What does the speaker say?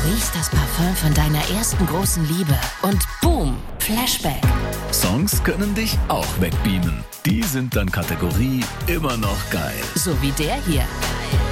riechst das Parfüm von deiner ersten großen Liebe und boom, Flashback. Songs können dich auch wegbeamen. Die sind dann Kategorie immer noch geil. So wie der hier.